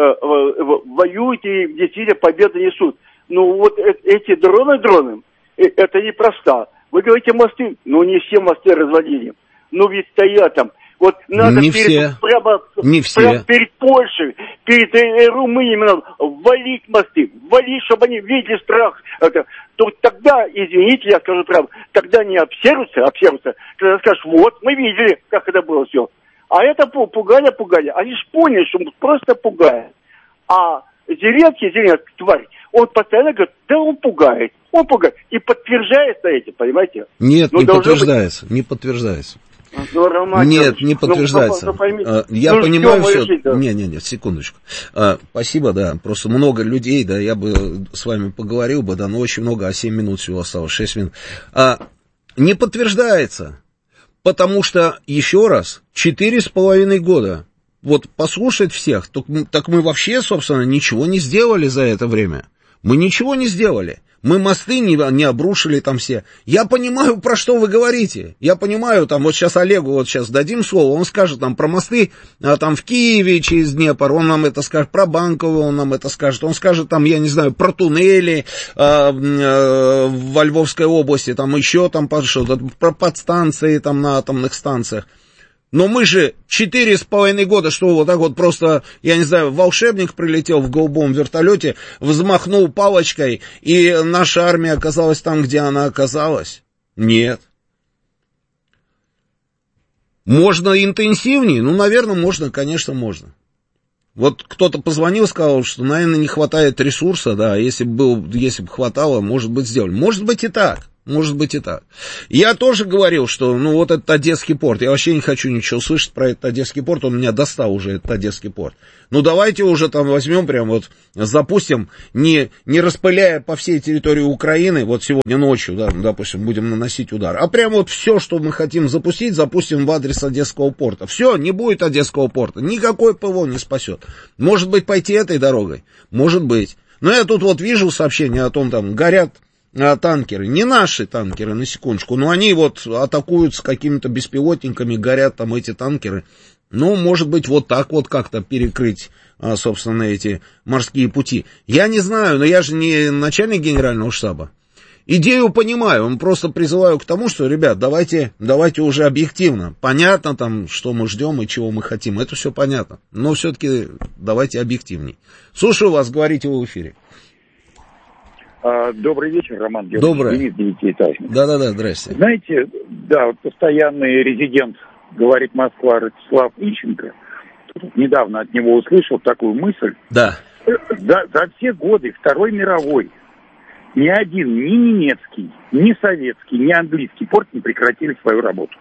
Воюют и действительно победы несут. Ну вот эти дроны, дроны, это непросто. Вы говорите мосты, ну не все мосты развалили. Ну ведь стоят там. Вот надо не перед, все. Прямо, не прямо все. перед Польшей, перед э, Румынией надо валить мосты, валить, чтобы они видели страх. Это, то тогда, извините, я скажу прямо, тогда не обсервятся, обсервятся, когда скажешь, вот, мы видели, как это было все. А это пугали, пугали. Они же поняли, что просто пугает. А Зеленский, Зеленский, тварь, он постоянно говорит, да он пугает, он пугает. И подтверждается эти, понимаете? Нет, Но не подтверждается, быть... не подтверждается. Ну, Роман, Нет, не подтверждается. Ну, ну, ну, я ну, понимаю все. Решить, да? Не, не, не, секундочку. А, спасибо, да. Просто много людей, да, я бы с вами поговорил бы, да, но очень много, а семь минут всего осталось, шесть минут. А, не подтверждается, потому что, еще раз, четыре с половиной года, вот послушать всех, так, так мы вообще, собственно, ничего не сделали за это время. Мы ничего не сделали. Мы мосты не, не обрушили там все. Я понимаю, про что вы говорите. Я понимаю, там, вот сейчас Олегу, вот сейчас дадим слово, он скажет там про мосты, а, там в Киеве через Днепр, он нам это скажет, про Банково он нам это скажет, он скажет там, я не знаю, про туннели а, а, во Львовской области, там еще там, что-то, про подстанции там на атомных станциях. Но мы же четыре с половиной года, что вот так вот просто, я не знаю, волшебник прилетел в голубом вертолете, взмахнул палочкой, и наша армия оказалась там, где она оказалась? Нет. Можно интенсивнее? Ну, наверное, можно, конечно, можно. Вот кто-то позвонил, сказал, что, наверное, не хватает ресурса, да, если бы, был, если бы хватало, может быть, сделали. Может быть и так. Может быть и так. Я тоже говорил, что, ну, вот этот Одесский порт, я вообще не хочу ничего слышать про этот Одесский порт, он меня достал уже, этот Одесский порт. Ну, давайте уже там возьмем, прям вот запустим, не, не распыляя по всей территории Украины, вот сегодня ночью, да, допустим, будем наносить удар, а прям вот все, что мы хотим запустить, запустим в адрес Одесского порта. Все, не будет Одесского порта, никакой ПВО не спасет. Может быть, пойти этой дорогой? Может быть. Но я тут вот вижу сообщения о том, там, горят а, танкеры, не наши танкеры, на секундочку, но они вот атакуют с какими-то беспилотниками, горят там эти танкеры. Ну, может быть, вот так вот как-то перекрыть, а, собственно, эти морские пути. Я не знаю, но я же не начальник генерального штаба. Идею понимаю, просто призываю к тому, что, ребят, давайте, давайте уже объективно. Понятно там, что мы ждем и чего мы хотим, это все понятно. Но все-таки давайте объективней. Слушаю вас, говорите вы в эфире. А, добрый вечер, Роман. Добрый. Денис, девятиэтажный. Да-да-да, здрасте. Знаете, да, вот постоянный резидент, говорит Москва, Ростислав Ильченко, тут недавно от него услышал такую мысль. Да. За, за все годы Второй мировой ни один, ни немецкий, ни советский, ни английский порт не прекратили свою работу.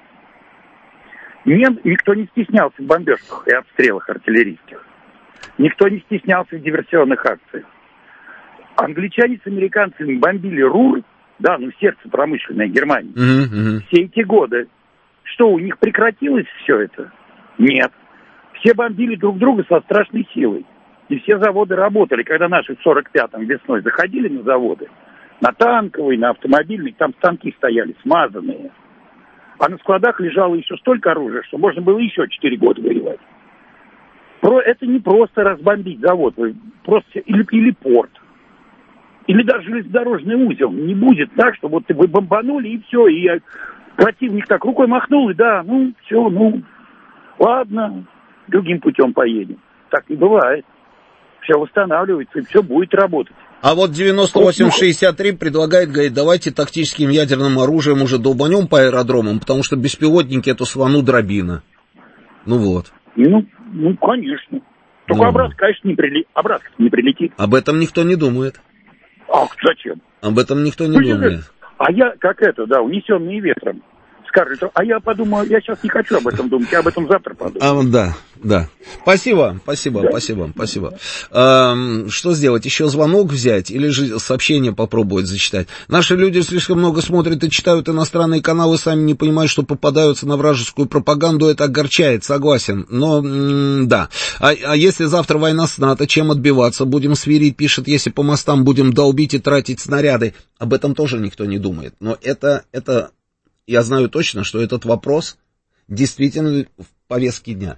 Нем, никто не стеснялся в бомбежках и обстрелах артиллерийских. Никто не стеснялся в диверсионных акциях. Англичане с американцами бомбили Рур, да, ну сердце промышленной Германии. Mm-hmm. Все эти годы. Что, у них прекратилось все это? Нет. Все бомбили друг друга со страшной силой. И все заводы работали. Когда наши в сорок пятом весной заходили на заводы, на танковый, на автомобильный, там станки стояли смазанные. А на складах лежало еще столько оружия, что можно было еще четыре года воевать. Про, это не просто разбомбить завод, просто или, или порт, или даже железнодорожный узел. Не будет так, что вот вы бомбанули и все, и противник так рукой махнул, и да, ну все, ну ладно, другим путем поедем. Так не бывает. Все восстанавливается, и все будет работать. А вот девяносто восемь шестьдесят три предлагает, говорит, давайте тактическим ядерным оружием уже долбанем по аэродромам, потому что беспилотники это слону дробина. Ну вот. Ну, ну конечно. Только ну. обратно, конечно, не, прили... обратно не прилетит. Об этом никто не думает. А зачем? Об этом никто не ну, думает. А я, как это, да, унесенные ветром. Скажет, а я подумал, я сейчас не хочу об этом думать, я об этом завтра подумаю. А, да, да. Спасибо, спасибо, да. спасибо, спасибо. А, что сделать? Еще звонок взять или же сообщение попробовать зачитать? Наши люди слишком много смотрят и читают иностранные каналы, сами не понимают, что попадаются на вражескую пропаганду. Это огорчает, согласен. Но, м- да. А, а если завтра война с НАТО, чем отбиваться? Будем свирить, пишет, если по мостам будем долбить и тратить снаряды. Об этом тоже никто не думает. Но это, это... Я знаю точно, что этот вопрос действительно в повестке дня.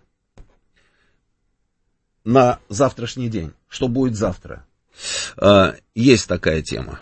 На завтрашний день. Что будет завтра? А, есть такая тема.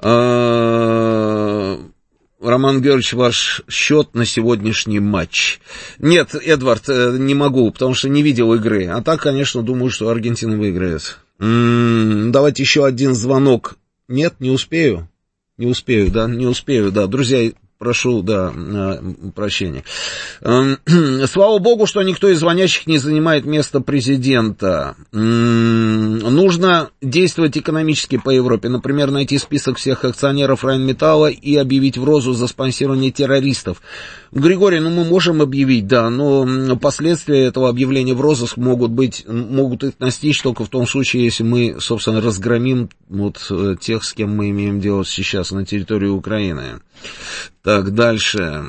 А, Роман Георгиевич, ваш счет на сегодняшний матч. Нет, Эдвард, не могу, потому что не видел игры. А так, конечно, думаю, что Аргентина выиграет. М-м, давайте еще один звонок. Нет, не успею. Не успею, да, не успею, да. Друзья, прошу, да, прощения. Слава богу, что никто из звонящих не занимает место президента. Нужно действовать экономически по Европе. Например, найти список всех акционеров Райнметалла и объявить в розыск за спонсирование террористов. Григорий, ну мы можем объявить, да, но последствия этого объявления в розыск могут быть, могут их настичь только в том случае, если мы, собственно, разгромим вот тех, с кем мы имеем дело сейчас на территории Украины. Так, дальше.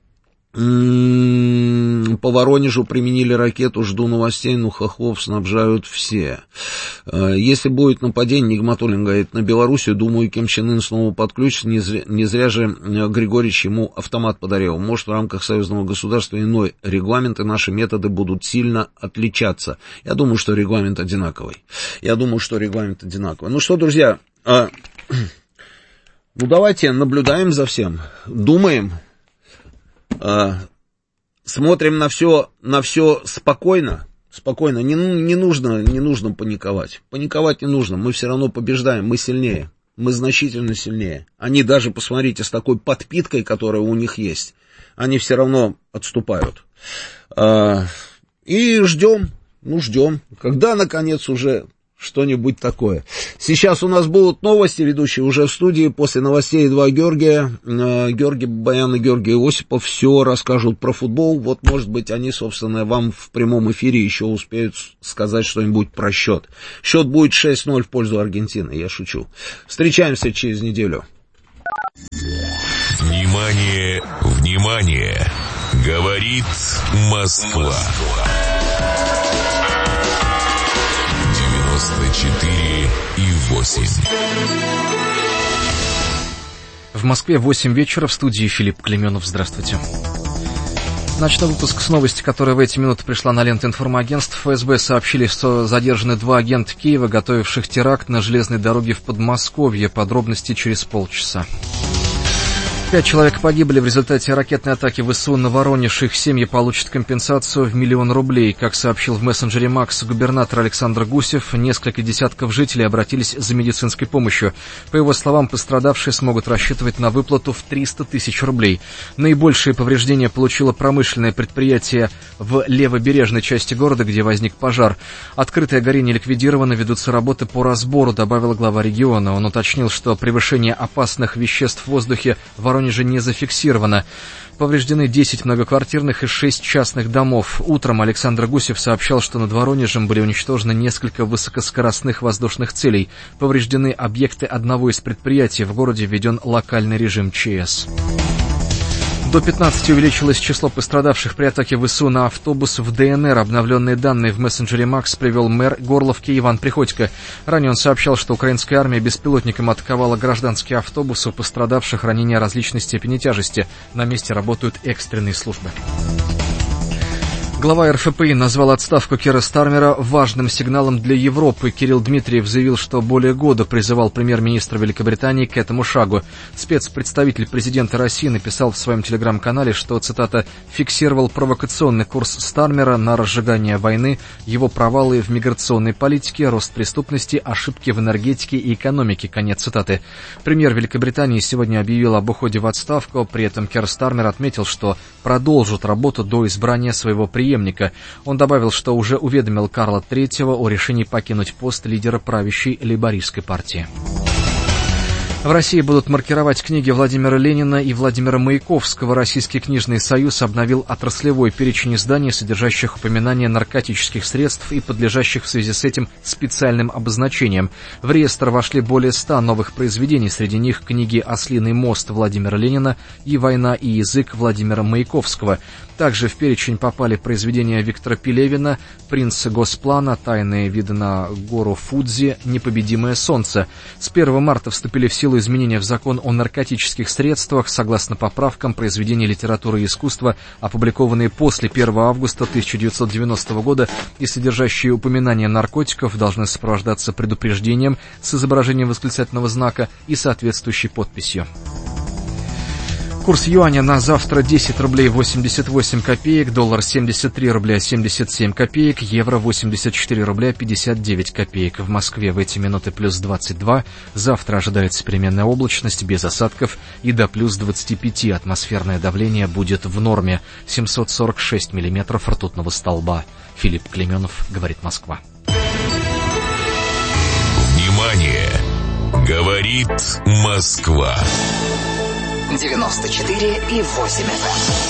По Воронежу применили ракету, жду новостей, но хохлов снабжают все. Если будет нападение, Нигматуллин говорит, на Белоруссию, думаю, Ким Чен Ын снова подключится, не зря, не зря же Григорьевич ему автомат подарил. Может, в рамках союзного государства иной регламент и наши методы будут сильно отличаться. Я думаю, что регламент одинаковый. Я думаю, что регламент одинаковый. Ну что, друзья, а... ну давайте наблюдаем за всем, думаем. Смотрим на все, на все спокойно, спокойно, не, не нужно, не нужно паниковать, паниковать не нужно, мы все равно побеждаем, мы сильнее, мы значительно сильнее, они даже, посмотрите, с такой подпиткой, которая у них есть, они все равно отступают, и ждем, ну ждем, когда наконец уже что-нибудь такое. Сейчас у нас будут новости, ведущие уже в студии. После новостей два Георгия, э, Георгий Баян и Георгий Осипов все расскажут про футбол. Вот, может быть, они, собственно, вам в прямом эфире еще успеют сказать что-нибудь про счет. Счет будет шесть ноль в пользу Аргентины, я шучу. Встречаемся через неделю. Внимание, внимание! Говорит Москва. девяносто четыре и восемь. В Москве восемь вечера, в студии Филипп Клеменов. Здравствуйте. Начну выпуск с новости, которая в эти минуты пришла на ленту информагентств. ФСБ сообщили, что задержаны два агента Киева, готовивших теракт на железной дороге в Подмосковье. Подробности через полчаса. Пять человек погибли в результате ракетной атаки ВСУ на Воронеж. Их семьи получат компенсацию в миллион рублей. Как сообщил в мессенджере Макс губернатор Александр Гусев, несколько десятков жителей обратились за медицинской помощью. По его словам, пострадавшие смогут рассчитывать на выплату в триста тысяч рублей. Наибольшие повреждения получило промышленное предприятие в левобережной части города, где возник пожар. Открытое горение ликвидировано, ведутся работы по разбору, добавил глава региона. Он уточнил, что превышение опасных веществ в воздухе в Воронеже не зафиксировано. Повреждены десять многоквартирных и шесть частных домов. Утром Александр Гусев сообщал, что над Воронежем были уничтожены несколько высокоскоростных воздушных целей. Повреждены объекты одного из предприятий. В городе введен локальный режим ЧС. До пятнадцати увеличилось число пострадавших при атаке ВСУ на автобус в ДНР. Обновленные данные в мессенджере Макс привел мэр Горловки Иван Приходько. Ранее он сообщал, что украинская армия беспилотником атаковала гражданские автобусы. У пострадавших ранения различной степени тяжести. На месте работают экстренные службы. Глава эр эф пэ и назвал отставку Кира Стармера важным сигналом для Европы. Кирилл Дмитриев заявил, что более года призывал премьер-министра Великобритании к этому шагу. Спецпредставитель президента России написал в своем телеграм-канале, что, цитата, «фиксировал провокационный курс Стармера на разжигание войны, его провалы в миграционной политике, рост преступности, ошибки в энергетике и экономике». Конец цитаты. Премьер Великобритании сегодня объявил об уходе в отставку. При этом Кир Стармер отметил, что продолжит работу до избрания своего преемника. Он добавил, что уже уведомил Карла третьего о решении покинуть пост лидера правящей лейбористской партии. В России будут маркировать книги Владимира Ленина и Владимира Маяковского. Российский книжный союз обновил отраслевой перечень изданий, содержащих упоминания наркотических средств и подлежащих в связи с этим специальным обозначением. В реестр вошли более ста новых произведений, среди них книги «Ослиный мост» Владимира Ленина и «Война и язык» Владимира Маяковского. Также в перечень попали произведения Виктора Пелевина, «Принц Госплана», «Тайные виды на гору Фудзи», «Непобедимое солнце». С первого марта вступили в силу изменения в закон о наркотических средствах. Согласно поправкам, произведения литературы и искусства, опубликованные после первого августа тысяча девятьсот девяностого года и содержащие упоминания наркотиков, должны сопровождаться предупреждением с изображением восклицательного знака и соответствующей подписью. Курс юаня на завтра десять рублей восемьдесят восемь копеек, доллар семьдесят три рубля семьдесят семь копеек, евро восемьдесят четыре рубля пятьдесят девять копеек. В Москве в эти минуты плюс двадцать два. Завтра ожидается переменная облачность без осадков и до плюс двадцати пяти. Атмосферное давление будет в норме. семьсот сорок шесть миллиметров ртутного столба. Филипп Клеменов, говорит Москва. Внимание! Говорит Москва. девяносто четыре и восемь эф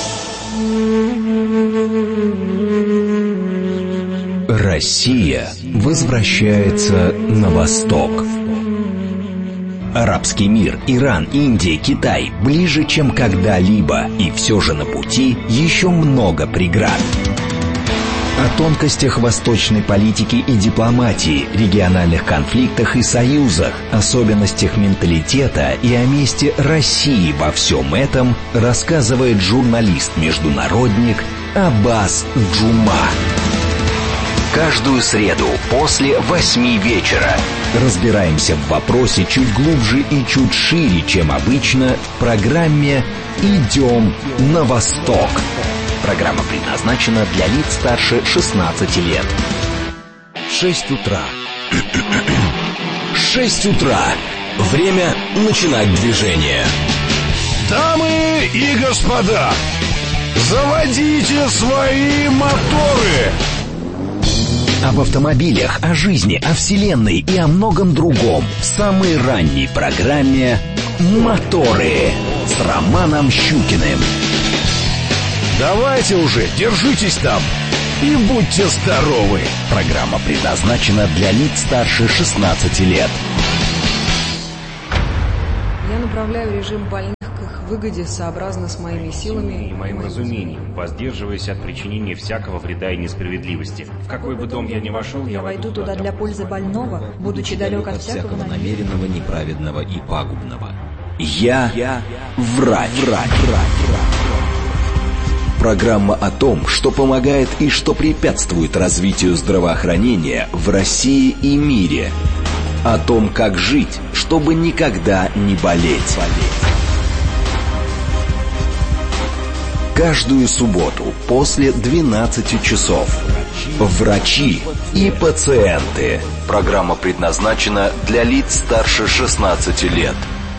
эм. Россия возвращается на восток. Арабский мир, Иран, Индия, Китай ближе, чем когда-либо. И все же на пути еще много преград. О тонкостях восточной политики и дипломатии, региональных конфликтах и союзах, особенностях менталитета и о месте России во всем этом рассказывает журналист-международник Аббас Джума. Каждую среду после восьми вечера разбираемся в вопросе чуть глубже и чуть шире, чем обычно, в программе «Идем на восток». Программа предназначена для лиц старше шестнадцати лет. Шесть утра. Шесть утра. Время начинать движение. Дамы и господа, заводите свои моторы. Об автомобилях, о жизни, о вселенной и о многом другом в самой ранней программе «Моторы» с Романом Щукиным. Давайте уже, держитесь там и будьте здоровы. Программа предназначена для лиц старше шестнадцати лет. Я направляю режим больных к их выгоде сообразно с моими силами и моим разумением, воздерживаясь от причинения всякого вреда и несправедливости. В какой бы дом я ни вошел, я, я войду туда для пользы больного, будучи далек от всякого намеренного, неправедного и пагубного. Я, я врач. врач, врач. Программа о том, что помогает и что препятствует развитию здравоохранения в России и мире. О том, как жить, чтобы никогда не болеть. Каждую субботу после двенадцати часов. Врачи и пациенты. Программа предназначена для лиц старше шестнадцати лет.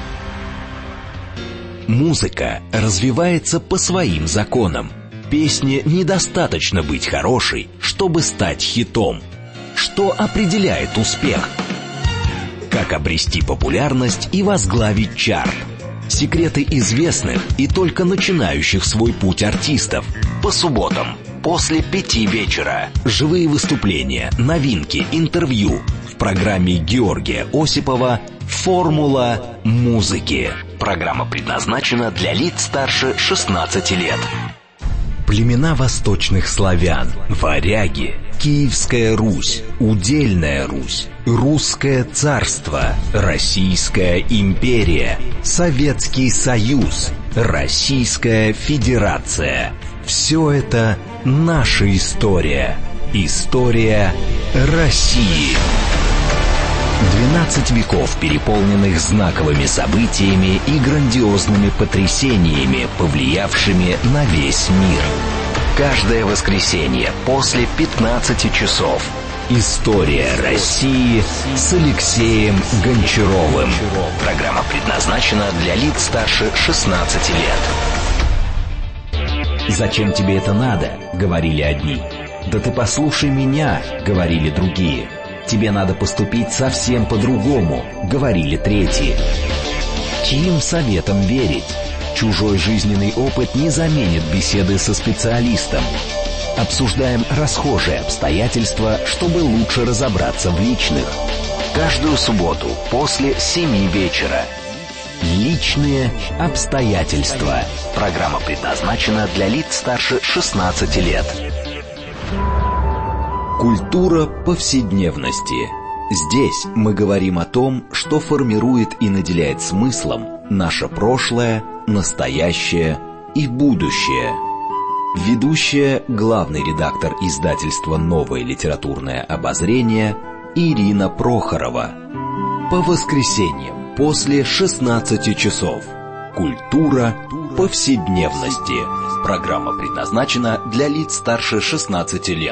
Музыка развивается по своим законам. Песне недостаточно быть хорошей, чтобы стать хитом. Что определяет успех? Как обрести популярность и возглавить чарт? Секреты известных и только начинающих свой путь артистов. По субботам после пяти вечера. Живые выступления, новинки, интервью. В программе Георгия Осипова «Формула музыки». Программа предназначена для лиц старше шестнадцати лет. Племена восточных славян, варяги, Киевская Русь, Удельная Русь, Русское царство, Российская империя, Советский Союз, Российская Федерация. Все это наша история. История России. двенадцать веков, переполненных знаковыми событиями и грандиозными потрясениями, повлиявшими на весь мир. Каждое воскресенье после пятнадцати часов. История России с Алексеем Гончаровым. Программа предназначена для лиц старше шестнадцати лет. «Зачем тебе это надо?» — говорили одни. «Да ты послушай меня!» — говорили другие. «Тебе надо поступить совсем по-другому», — говорили третьи. Чьим советам верить? Чужой жизненный опыт не заменит беседы со специалистом. Обсуждаем расхожие обстоятельства, чтобы лучше разобраться в личных. Каждую субботу после семи вечера. Личные обстоятельства. Программа предназначена для лиц старше шестнадцати лет. Культура повседневности. Здесь мы говорим о том, что формирует и наделяет смыслом наше прошлое, настоящее и будущее. Ведущая, главный редактор издательства «Новое литературное обозрение» Ирина Прохорова. По воскресеньям после шестнадцати часов. Культура повседневности. Программа предназначена для лиц старше шестнадцати лет.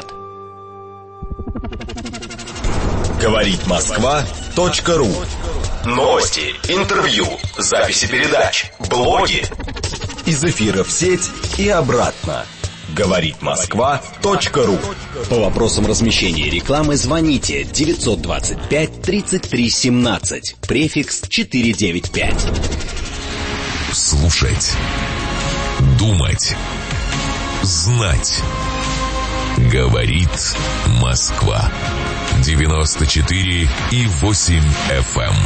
Говорит Москва точка ру. Новости, интервью, записи передач, блоги. Из эфира в сеть и обратно. Говорит Москва точка ру. По вопросам размещения рекламы звоните девятьсот двадцать пять тридцать три семнадцать, префикс четыреста девяносто пять. Слушать, думать, знать. Говорит Москва. девяносто четыре и восемь эф эм.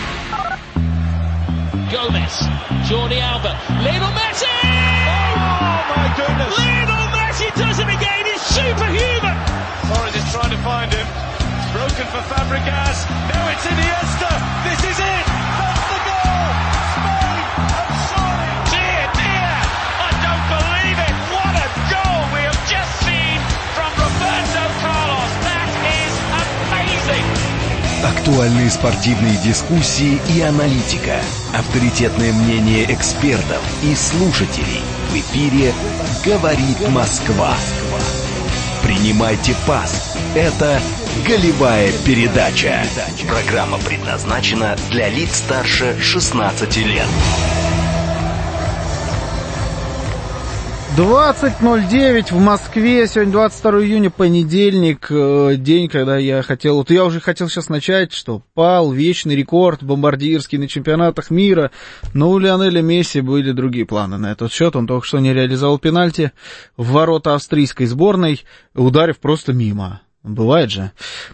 Gomez, Jordi Alba, Lionel Messi! Oh my goodness! Lionel Messi does it again, he's superhuman! Torres is trying to find him, it's broken for Fabregas, now it's Iniesta, this is it! That's the goal! Spain have surely... Dear, dear, I don't believe it! What a goal we have just seen from Roberto Carlos! That is amazing! Актуальные спортивные дискуссии и аналитика. Авторитетное мнение экспертов и слушателей. В эфире «Говорит Москва». Принимайте пас. Это голевая передача. Программа предназначена для лиц старше шестнадцати лет. двадцать ноль девять в Москве, сегодня двадцать второе июня, понедельник, день, когда я хотел, вот я уже хотел сейчас начать, что пал вечный рекорд бомбардирский на чемпионатах мира, но у Лионеля Месси были другие планы на этот счет, он только что не реализовал пенальти в ворота австрийской сборной, ударив просто мимо. Бывает же.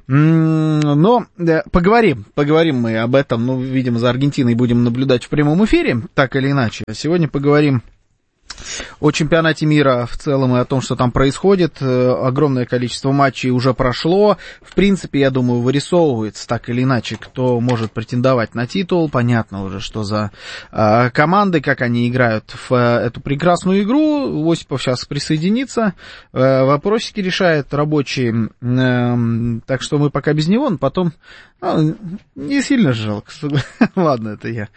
Но поговорим, поговорим мы об этом, ну, видимо, за Аргентиной будем наблюдать в прямом эфире, так или иначе. Сегодня поговорим о чемпионате мира в целом и о том, что там происходит. Огромное количество матчей уже прошло. В принципе, я думаю, вырисовывается так или иначе, кто может претендовать на титул. Понятно уже, что за э, команды, как они играют в э, эту прекрасную игру. Осипов сейчас присоединится. Э, вопросики решает рабочие. Э, так что мы пока без него, но потом... Ну, не сильно жалко. Ладно, это я.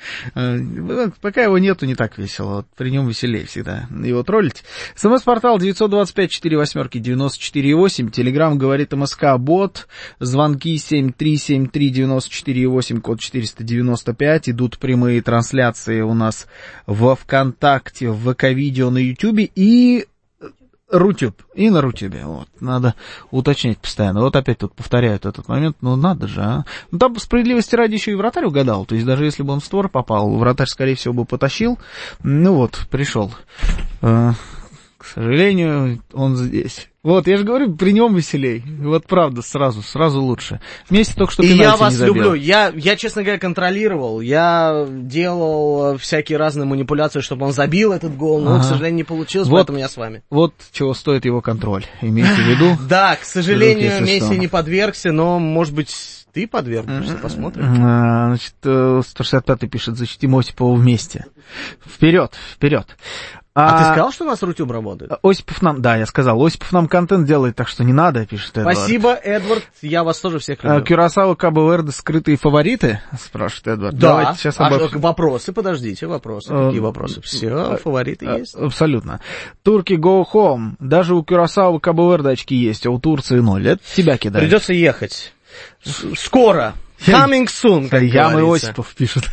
Пока его нету, не так весело. Вот при нем веселее всегда его троллить. СМС-портал девять два пять четыре восемь девяносто четыре восемь. Телеграм говорит МСК Бот. Звонки семь три семь три девяносто четыре восемь, код четыреста девяносто пять. Идут прямые трансляции у нас во ВКонтакте, в ВК-видео, на Ютубе и... Рутюб. И на Рутюбе. Вот. Надо уточнять постоянно. Вот опять тут повторяют этот момент. Ну, надо же, а. Ну, там, справедливости ради, еще и вратарь угадал. То есть, даже если бы он в створ попал, вратарь, скорее всего, бы потащил. Ну, вот, пришел. К сожалению, он здесь. Вот, я же говорю, при нем веселей. Вот правда, сразу, сразу лучше. Вместе только что пенальти не забил. И я вас люблю. Я, я, честно говоря, контролировал. Я делал всякие разные манипуляции, чтобы он забил этот гол, но, ага. к сожалению, не получилось, вот, поэтому я с вами. Вот чего стоит его контроль. Имейте в виду. Да, к сожалению, Месси не подвергся, но, может быть... Ты подвергнешься, посмотрим. Значит, сто шестьдесят пятый пишет, защитим Осипова вместе. Вперед, вперед. А, а ты сказал, что у нас Рутюб работает? Осипов нам, да, я сказал, Осипов нам контент делает, так что не надо, пишет Эдвард. Спасибо, Эдвард, я вас тоже всех люблю. Кюрасао, Кабо-Верде, скрытые фавориты, спрашивает Эдвард. Да, давайте сейчас а обо... вопросы, подождите, вопросы, какие вопросы? Все, фавориты есть. Абсолютно. Турки go home, даже у Кюрасао и Кабо-Верде очки есть, а у Турции ноль, это тебя кидает. Придется ехать. Скоро. Coming soon, как Ямы Осипов пишет.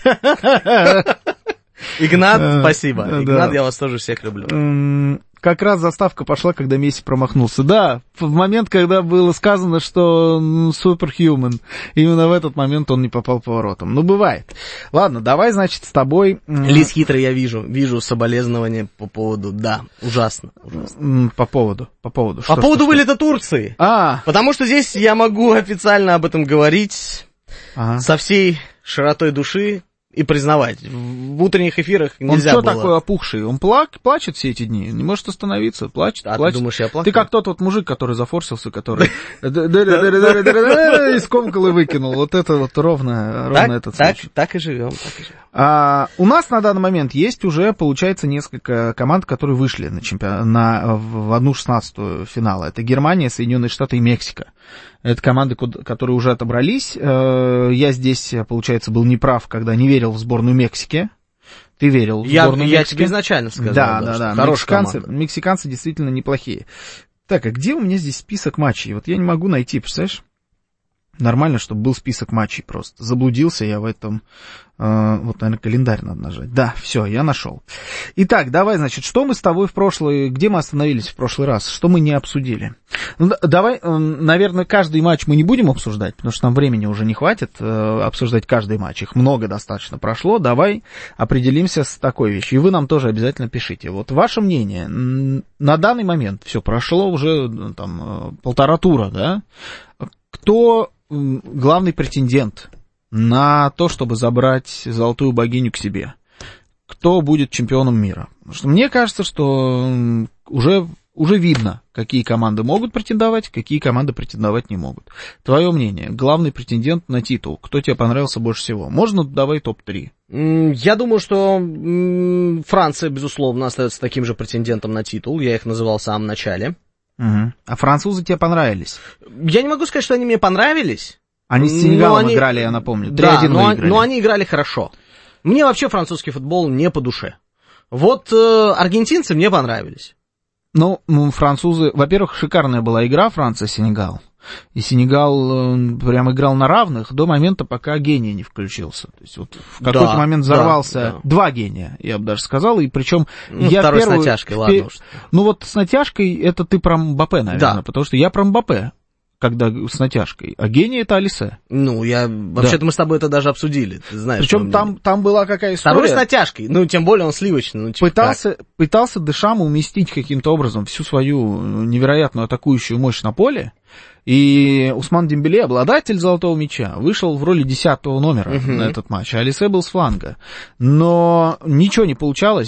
Игнат, спасибо. Игнат, я вас тоже всех люблю. Как раз заставка пошла, когда Месси промахнулся. Да, в момент, когда было сказано, что суперхьюман, именно в этот момент он не попал по воротам. Ну, бывает. Ладно, давай, значит, с тобой... Лиз хитрый я вижу. Вижу соболезнования по поводу... Да, ужасно. ужасно. По поводу? По поводу, по что, поводу что, вылета Турции. А. Потому что здесь я могу официально об этом говорить ага. со всей широтой души. И признавать, в утренних эфирах нельзя было. Он что было... такой опухший? Он плак, плачет все эти дни, не может остановиться, плачет, а плачет. Ты думаешь, я плакал? Ты как тот вот мужик, который зафорсился, который и скомкал и выкинул. Вот это вот ровно этот случай. Так и живем, так и живем. А, у нас на данный момент есть уже, получается, несколько команд, которые вышли на чемпион... на... в одну шестнадцатую финала. Это Германия, Соединенные Штаты и Мексика. Это команды, которые уже отобрались. Я здесь, получается, был неправ, когда не верил в сборную Мексики. Ты верил в я, сборную я Мексики? Я тебе изначально сказал. Да, да, да, да. Мексиканцы, мексиканцы действительно неплохие. Так, а где у меня здесь список матчей? Вот я не могу найти, представляешь? Нормально, чтобы был список матчей просто. Заблудился я в этом... Э, вот, наверное, календарь надо нажать. Да, все, я нашел. Итак, давай, значит, что мы с тобой в прошлый... Где мы остановились в прошлый раз? Что мы не обсудили? Ну, давай, э, наверное, каждый матч мы не будем обсуждать, потому что нам времени уже не хватит э, обсуждать каждый матч. Их много достаточно прошло. Давай определимся с такой вещью. И вы нам тоже обязательно пишите. Вот ваше мнение. На данный момент все прошло уже там полтора тура, да? Кто... главный претендент на то, чтобы забрать золотую богиню к себе? Кто будет чемпионом мира? Потому что мне кажется, что уже, уже видно, какие команды могут претендовать, какие команды претендовать не могут. Твое мнение, главный претендент на титул, кто тебе понравился больше всего? Можно давай топ три. Я думаю, что Франция, безусловно, остается таким же претендентом на титул. Я их называл в самом начале. Угу. А французы тебе понравились? Я не могу сказать, что они мне понравились. Они с Сенегалом они... играли, я напомню. три один да, но, выиграли. но они играли хорошо. Мне вообще французский футбол не по душе. Вот э, аргентинцы мне понравились. Ну, французы... Во-первых, шикарная была игра Франция-Сенегал. И Сенегал прям играл на равных до момента, пока гений не включился. То есть вот в какой-то да, момент взорвался да, да. два гения, я бы даже сказал. И причем ну, я второй первую, с натяжкой, в, ладно уж. Ну вот с натяжкой это ты про Мбаппе, наверное, да. потому что я про Мбаппе, когда с натяжкой, а гений это Алисе. Ну, я... Вообще-то да. мы с тобой это даже обсудили, ты знаешь. Причем там, там была какая история... Второй с натяжкой, ну, тем более он сливочный. Ну, типа пытался, пытался Дешам уместить каким-то образом всю свою невероятную атакующую мощь на поле, и Усман Дембеле, обладатель золотого мяча, вышел в роли десятого номера uh-huh. на этот матч, а Алисе был с фланга. Но ничего не получалось.